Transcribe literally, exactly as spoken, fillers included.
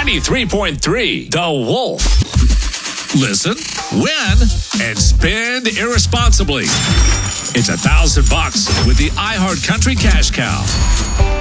ninety-three point three The Wolf. Listen, win, and spend irresponsibly. It's a thousand bucks with the iHeart Country Cash Cow.